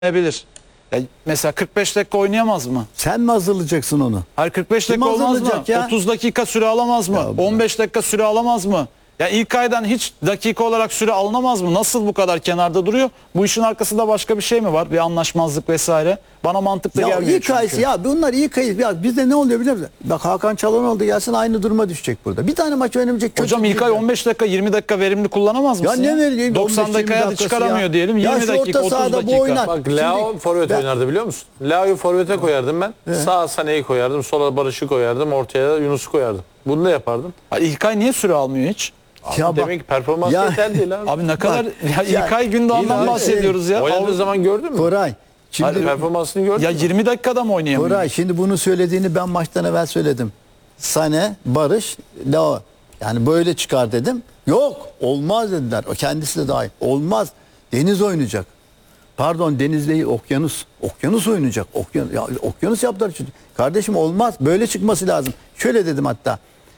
oynayabilir. Ya mesela 45 dakika oynayamaz mı? Sen mi hazırlayacaksın onu? Hayır 45 Kim dakika olmaz mı? hazırlayacak ya? 30 dakika süre alamaz mı? Ya 15 dakika süre alamaz mı? Ya ilk aydan hiç dakika olarak süre alınamaz mı? Nasıl bu kadar kenarda duruyor? Bu işin arkasında başka bir şey mi var? Bir anlaşmazlık vesaire. Bana mantıklı Ya gelmiyor iyi kayısı çünkü. ya bunlar iyi kayıs. Ya bizde ne oluyor biliyor musun? Bak Hakan Çalhanoğlu gelsin aynı duruma düşecek burada. Bir tane maç oynamayacak. kötü Hocam değil ilk ay ya. 15 dakika 20 dakika verimli kullanamaz Ya mısın? ne vereyim? 90 dakikaya da çıkaramıyor diyelim. 20 şu dakika orta 30 sahada dakika. bu oynar. Bak Leao forvet oynardı biliyor musun? Leao'yu forvete koyardım ben. Sağa Sané'yi koyardım. Sola Barış'ı koyardım. Ortaya Yunus'u koyardım. Bunu da yapardım. İlk ay niye süre almıyor hiç? Ya bak, Demek ki performans ya- yeterli değil abi. Abi ne kadar ya ya- ilk ay Gündoğan'dan İyi lan, bahsediyoruz ya. Oynadığı zaman gördün mü? Koray. Şimdi Şimdi performansını gördün Ya mü? 20 dakikada mı oynayamıyor? Koray şimdi bunu söylediğini ben maçtan evvel söyledim. Sané, Barış, Leao. Yani böyle çıkar dedim. Yok olmaz dediler. O kendisi de dahil. Olmaz. Deniz oynayacak. Pardon Deniz değil Okyanus. Okyanus oynayacak. Okyanus yaptılar. Kardeşim olmaz. Böyle çıkması lazım. Şöyle dedim hatta.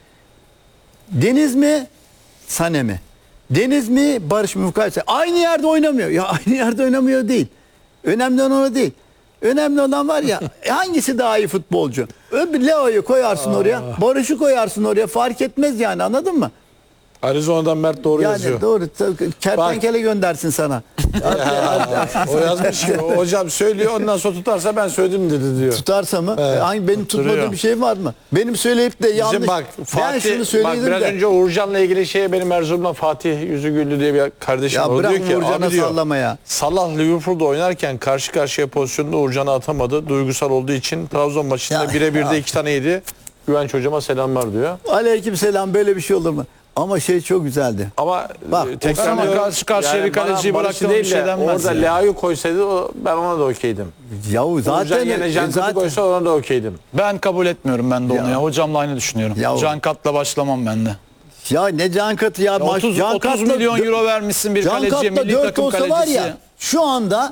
Deniz mi? Sané mi? Deniz mi? Barış mı? Mukayese. Aynı yerde oynamıyor. Ya aynı yerde oynamıyor değil. Önemli olan o değil. Önemli olan var ya hangisi daha iyi futbolcu? Öbür Leo'yu koyarsın oraya. Barış'ı koyarsın oraya. Fark etmez yani anladın mı? Arizona'dan Mert doğru Yani yazıyor. doğru. Kertenkele göndersin sana. O yazmış ki hocam söylüyor ondan sonra tutarsa ben söyledim dedi diyor. Tutarsa mı? Hangi benim tutmadığım Duruyor. bir şey var mı? Benim söyleyip de yanlış. Bizim bak ben Fatih şunu bak söyledim biraz de. önce Uğurcan'la ilgili şeye benim Erzurum'dan Fatih Yüzügüllü diye bir kardeşim Ya var. O bırak diyor ki Uğurcan'a abi diyor sallama ya. Salah Liverpool'da oynarken karşı karşıya pozisyonda Uğurcan'ı atamadı. Duygusal olduğu için Trabzon maçında Ya- birebir de ya. 2 tane yedi. Güvenç hocama selamlar diyor. Aleykümselam böyle bir şey olur mu? Ama şey çok güzeldi. Ama Bak, tekrar ama diyorum, karşı karşıya bir bana kaleciyi Barış bıraktığım değil bir şey de denmez orada yani. Leao'yu koysaydı ben ona da okeydim. Yahu Zaten zaten yerine Cankut'u koysa ona da okeydim. Ben kabul etmiyorum ben de onu Ya. ya. Hocamla aynı düşünüyorum. Ya. Cankat'la başlamam ben de. ya ne can katı ya. Ya 30 milyon euro vermişsin bir kaleciye, Cankat'la milli 4 takım olsa kalecisi. var ya şu anda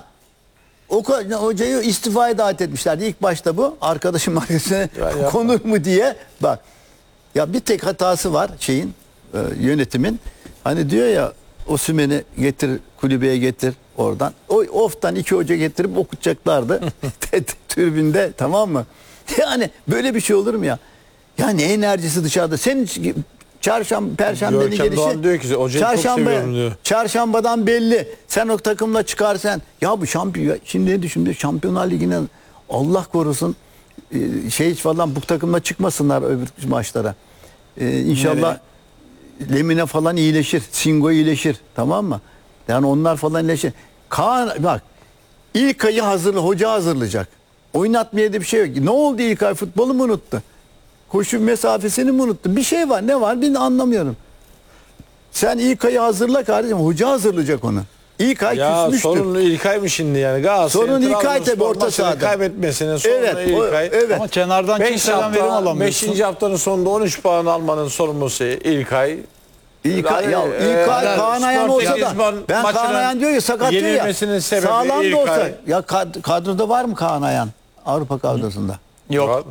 hocayı istifaya davet etmişlerdi. İlk başta bu. Arkadaşım arkasına konur mu diye. Bak ya bir tek hatası var şeyin yönetimin. Hani diyor ya Osimhen'i getir kulübeye getir oradan. O oftan 2 hoca getirip okutacaklardı. Tribünde tamam mı? Yani böyle bir şey olur mu ya? Ya ne enerjisi dışarıda. Senin çarşamba, perşembenin Görkem gelişi. Doğan diyor ki, hocayı çok seviyorum diyor. Çarşambadan belli. Sen o takımla çıkarsan. Ya bu şampiyon. Şimdi ne düşündü? Şampiyonlar Ligi'ne Allah korusun şey falan bu takımla çıkmasınlar öbür maçlara. İnşallah Lemine falan iyileşir. Singo iyileşir. Tamam mı? Yani onlar falan iyileşir. Kaan bak ilk ayı hoca hazırlayacak. Oynatmaya da bir şey yok. Ne oldu ilk ay futbolu mu unuttu? Koşu mesafesini mi unuttu? Bir şey var. Ne var? Ben anlamıyorum. Sen ilk ayı hazırla kardeşim. Hoca hazırlayacak onu. İlk ay Ya küsmüştür. sorun İlkay mı şimdi yani? Galatasaray'ın Sorun İlkay tabii Trabzonspor orta maçını sahada. kaybetmesinin sorunu Evet, İlkay. evet. Ama kenardan 5 kimseden verim alamıyorsun. 5. haftanın sonunda 13 puan almanın sorumlusu İlkay. İlkay, ya Yani, İlkay yani Kaan Ayhan olsa da Lisbon ben Kaan maçının Ayhan diyor ya sakat diyor ya yenilmesinin sebebi sağlam da İlkay. olsa ya kadroda var mı Kaan Ayhan Avrupa kadrosunda? Yok.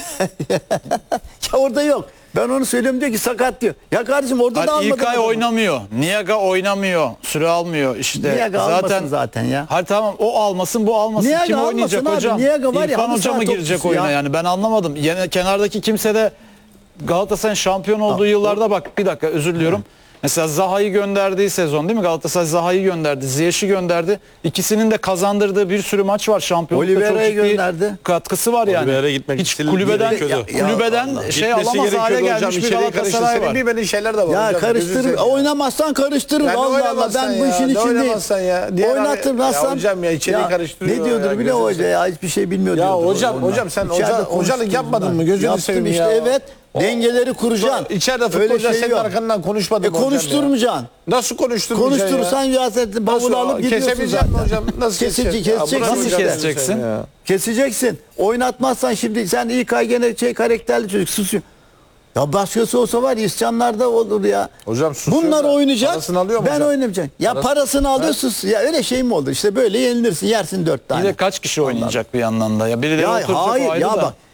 Ya orada yok. Ben onu söylüyorum diyor ki sakat diyor. Ya kardeşim orada da Hani almadı. ilk ay oynamıyor. Niaga oynamıyor. Süre almıyor işte. Niaga almasın zaten ya. Hayır tamam o almasın bu almasın. Niaga Kim almasın oynayacak abi. hocam? Niaga var ya, İrfan halı Hoca saha mı girecek topçusu oyuna ya. yani ben anlamadım. Yani kenardaki kimse de Galatasaray'ın şampiyon olduğu yıllarda bak bir dakika özür diliyorum. Mesela Zaha'yı gönderdiği sezon değil mi? Galatasaray Zaha'yı gönderdi. Ziyech'i gönderdi. İkisinin de kazandırdığı bir sürü maç var. Şampiyonlukta çok Oliveira'yı ciddi gönderdi. katkısı var yani. Oliveira gitmek Hiç istedi, kulübeden gerekiyordu. kulübeden şey Gitmesi alamaz hale gerekiyordu hocam, gelmiş bir içeriye karıştı. Galatasaray var. Senin bilmediğin şeyler de var Ya hocam. karıştırır. Gözünü seveyim. Oynamazsan karıştırır. Ya ne Allah Allah oynamazsan ben bu ya, işin ne içindeyim. oynamazsan ya. Diğer Oynatırmazsan. ya hocam ya, içeriği karıştırıyor Ne diyordur ya, bile gözünü hoca ya hiçbir şey bilmiyor Ya diyordur hocam onlar. hocam sen İçeride hocalık konuştuk yapmadın bunlar. mı? Gözünü Yaptım seveyim işte ya. evet. Dengeleri kuracaksın. İçeride Öyle futbolcular şey senin yok. arkandan konuşmadı mı hocam Konuşturmayacaksın. ya? Nasıl konuşturmayacaksın Konuşturursan ya zaten bavulu alıp gidiyorsun kesebilecek mi zaten. hocam? Nasıl Keseceksin. Nasıl keseceksin? Ya. Keseceksin. Oynatmazsan şimdi sen ilk ay gene karakterli çocuk susuyor. Ya başkası olsa var ya isyanlar da olur ya. Hocam susuyor Bunlar da oynayacak. parasını alıyor mu Ben hocam? oynamayacağım. Ya parasını alıyor sus. Ya öyle şey mi olur? İşte böyle yenilirsin yersin 4 tane. Bir de kaç kişi oynayacak bir yandan da ya. Birileri Ya oturacak o hayır ayrı ya da. bak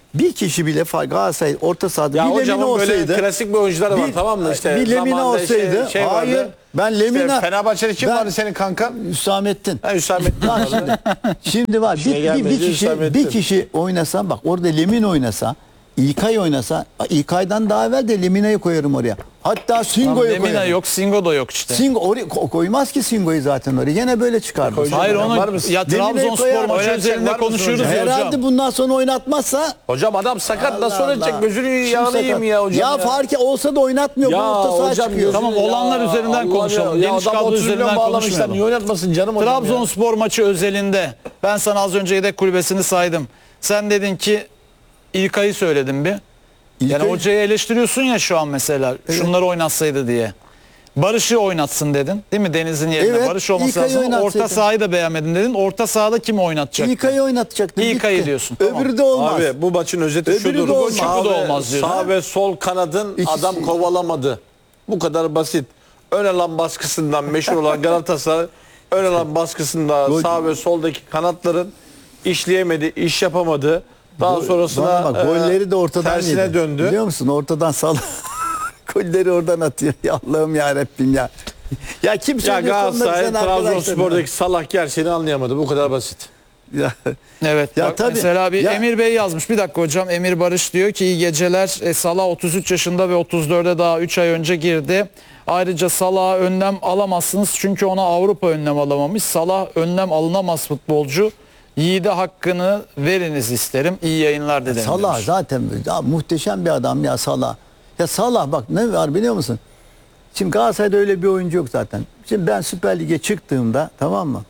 bir kişi bile Galatasaray orta sahada Ya bir Lemina hocamın böyle olsaydı. klasik bir oyuncuları var, tamam mı? İşte bir Lemina zamanında olsaydı. şey vardı. Hayır. Ben Lemina. İşte Fenerbahçe'de kim ben- vardı senin kankan? Hüsamettin. Ha, Hüsamettin Bak vardı. şimdi var Şeye gelmedi, bir Hüsamettin. kişi oynasa, bak orada Lemin oynasa, İlkay oynasa, İlkay'dan daha evvel de Lemina'yı koyarım oraya. Hatta Singo'yu Lemina koyarım. yok, Singo da yok işte. Singo oraya koymaz ki Singo'yu zaten oraya. Gene böyle çıkardı. Koyacak. Hayır Var onu mısın? ya Lemina'yı Trabzonspor koyar, maçı oynatacak üzerinde var mısın konuşuyoruz hocam? ya hocam. Herhalde bundan sonra oynatmazsa Hocam adam sakat, nasıl Allah oynayacak? Allah. Gözünü Kim yağını sakat? yiyeyim ya hocam. Ya fark olsa da oynatmıyor. Ya Bu orta saha hocam, çıkıyor. Tamam, olanlar üzerinden konuşalım. Ya Geniş adam kadro 30 milyon üzerinden bağlamışlar. konuşmayalım. Niye oynatmasın canım hocam ya? Trabzonspor maçı özelinde ben sana az önce yedek kulübesini saydım. Sen dedin ki İlkay'ı söyledin bir. Yani İlkay- hocayı eleştiriyorsun ya şu an mesela. Şunları oynatsaydı diye. Barış'ı oynatsın dedin. Değil mi? Deniz'in yerine Evet, Barış olması İlkay'ı lazım. Orta oynatsaydı. sahayı da beğenmedin dedin. Orta sahada kim oynatacak? İlkay'ı oynatacaktı. İlkay'ı bitti. diyorsun, Öbürü tamam. de olmaz. Abi bu maçın özeti Öbürü şudur. de olmaz. Sağ Öbürü de ve- olmaz diyor. Sağ ve sol kanadın İkisi- adam kovalamadı. Bu kadar basit. Ön alan baskısından meşhur olan Galatasaray ön alan baskısında Gol- sağ ve soldaki kanatların işleyemedi, iş yapamadı. Daha sonrasında Bana bak, golleri de ortadan tersine yedi. döndü. Biliyor musun? Ortadan sal. Golleri oradan atıyor. Ya Allah'ım ya Rabbim ya. Ya kim Ya söylüyorsa onları Galatasaray sen arkadaşlarına. Trabzonspor'daki Salah gerçeğini anlayamadı. Bu kadar basit. Ya, Evet. Ya bak tabii. mesela bir Ya- Emir Bey yazmış. Bir dakika hocam. Emir Barış diyor ki iyi geceler. Salah 33 yaşında ve 34'e daha 3 ay önce girdi. Ayrıca Salah'a önlem alamazsınız çünkü ona Avrupa önlem alamamış. Salah önlem alınamaz futbolcu. Yiğide hakkını veriniz isterim. İyi yayınlar dedim. Salah demiş. zaten ya, muhteşem bir adam ya Salah. Ya Salah bak ne var biliyor musun? Şimdi Galatasaray'da öyle bir oyuncu yok zaten. Şimdi ben Süper Lig'e çıktığımda, tamam mı?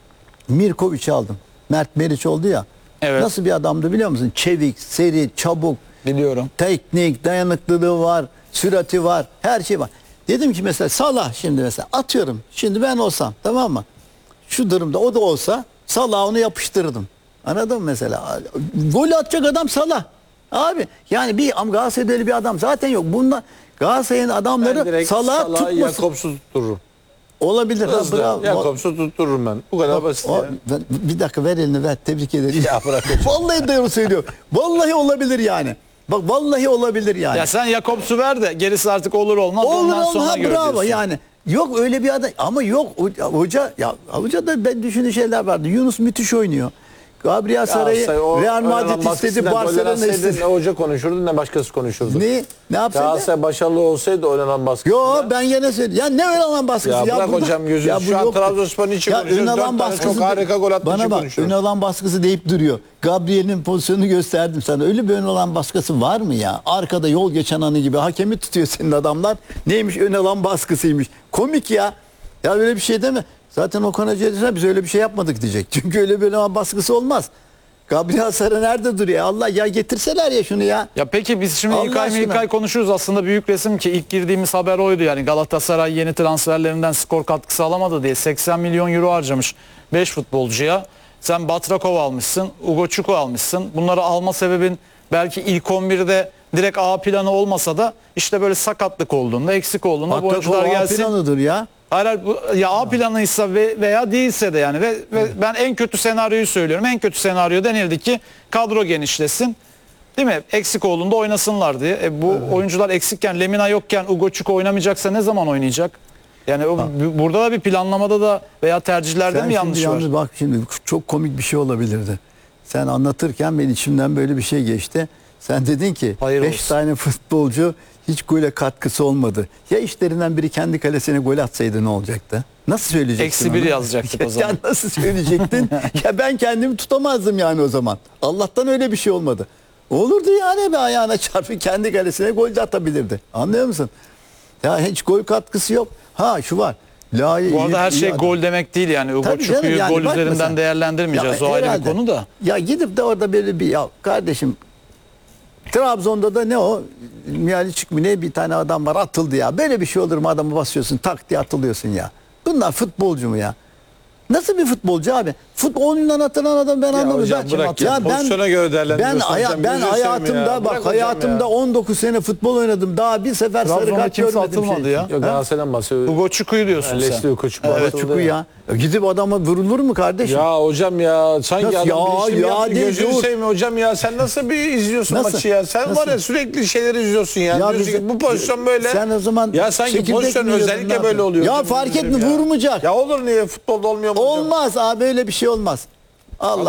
Mirkoviç'i aldım. Mert Meriç oldu ya. Evet. Nasıl bir adamdı biliyor musun? Çevik, seri, çabuk, Biliyorum. teknik, dayanıklılığı var, sürati var, her şey var. Dedim ki mesela Salah, şimdi mesela atıyorum. Şimdi ben olsam, tamam mı? Şu durumda o da olsa Salah onu yapıştırırdım. Anladın mı mesela? Gol atacak adam Salah. Abi yani ama Galatasaray'da öyle bir adam zaten yok. Bunda Galatasaray'ın Ben adamları direkt Salah Salah'ı tutmasın. Jakobs'u tuttururum. Olabilir. Ha, Hızlı. bravo. Jakobs'u tuttururum ben. Bu kadar basit. ya. Bir dakika ver elini ver. Tebrik ederim. Ya bırak hocam. Vallahi doğru söylüyor. Vallahi olabilir yani. Bak vallahi olabilir yani. Ya sen Jakobs'u ver de gerisi artık olur olmaz. Olur ondan olmaz, sonra ha, gör bravo diyorsun. yani. Yok öyle bir adam ama yok hoca ya hoca da ben düşündüğü şeyler vardı. Yunus müthiş oynuyor. Gabriel Saray'ı Real Madrid istedi, Barcelona istedi. Ne hoca konuşurdu ne başkası konuşurdu. Ne yapsaydı? Galatasaray başarılı olsaydı oynanan baskısında. Yo ben yine söyleyeyim. Ya ne öyle alan baskısı? Ya bırak burada- hocam gözünü. bu Şu an yoktu. Trabzonspor'un için Ya konuşuyoruz. ön Dört alan tane baskısı çok harika gol attığı bana için bak konuşuyoruz. ön alan baskısı deyip duruyor. Gabriel'in pozisyonunu gösterdim sana. Öyle bir ön alan baskısı var mı ya? Arkada yol geçen anı gibi hakemi tutuyor senin adamlar. Neymiş ön alan baskısıymış. Komik ya. Ya öyle bir şey deme. Zaten o konuda biz öyle bir şey yapmadık diyecek. Çünkü öyle bir ön alan baskısı olmaz. Gabriel Sara nerede duruyor? Allah ya getirseler ya şunu ya. Ya peki biz şimdi Allah ilk ay aşkına. ilk ay konuşuyoruz, aslında büyük resim ki ilk girdiğimiz haber oydu, yani Galatasaray yeni transferlerinden skor katkısı alamadı diye 80 milyon euro harcamış 5 futbolcuya. Sen Batrakov almışsın, Ugo Çuko almışsın. Bunları alma sebebin belki ilk 11'de direkt A planı olmasa da işte böyle sakatlık olduğunda, eksik olduğunda bu oyuncular gelsin. planıdır ya. Hayır, hayır, ya A planıysa veya değilse de yani ve ben en kötü senaryoyu söylüyorum. En kötü senaryo denildi ki kadro genişlesin. Değil mi? Eksik olduğunda oynasınlar diye. Bu oyuncular eksikken, Lemina yokken Ugo Çuko oynamayacaksa ne zaman oynayacak? Yani burada da bir planlamada da veya tercihlerde Sen mi yanlış şimdi var? yalnız bak şimdi çok komik bir şey olabilirdi. Sen anlatırken benim içimden böyle bir şey geçti. Sen dedin ki Hayır 5 olsun. tane futbolcu hiç gole katkısı olmadı. Ya işlerinden biri kendi kalesine gol atsaydı ne olacaktı? Nasıl söyleyecektin -1 onu? yazacaktık o Ya zaman. nasıl söyleyecektin? Ya ben kendimi tutamazdım yani o zaman. Allah'tan öyle bir şey olmadı. Olurdu yani, bir ayağına çarpıp kendi kalesine gol de atabilirdi. Anlıyor musun? Ya hiç gol katkısı yok. Ha şu var. Bu arada her şey gol demek değil yani. Ugo Tabii canım, Çuko'yu yani gol bak üzerinden mesela. değerlendirmeyeceğiz. Ya O ayrı bir herhalde. konu da. Ya gidip de orada böyle bir ya kardeşim Trabzon'da da ne o? Mihalicik mi ne bir tane adam var atıldı ya. Böyle bir şey olur mu, adamı basıyorsun tak diye atılıyorsun ya. Bunlar futbolcu mu ya? Nasıl bir futbolcu abi? Oyundan atılan adam ben anlamıyorum. hocam Ben- bırak ya. Pozisyona göre değerlendiriyorsun hocam. ben Gözünü seveyim hayatımda ya. Bırak bak hocam hayatımda ya. 19 sene futbol oynadım. Daha bir sefer sarı Trabzon'da kart kimse görmedim. atılmadı ya. Yok Galatasaray'dan bahsediyor. Hugo Çuku'yu diyorsun sen. Leşli koçuk. Evet Çukur ya. Gidip adama vurulur mu kardeşim? Ya hocam ya sanki Nasıl adam ya, bilinçli mi ya yaptı? değil, Gözünü dur. seveyim hocam ya. Sen nasıl bir izliyorsun Nasıl? maçı ya? Sen Nasıl? var ya sürekli şeyleri izliyorsun ya. Diyorsun bizi- ki bu pozisyon böyle. Sen o zaman ya sanki çekirdek pozisyon mi yiyordun, ne özellikle böyle yapıyorsun? oluyor. Ya hocam, fark gözünü etme seveyim ya. vurmayacak. Ya olur niye futbolda olmuyor mu hocam? Olmaz abi böyle bir şey olmaz. Allah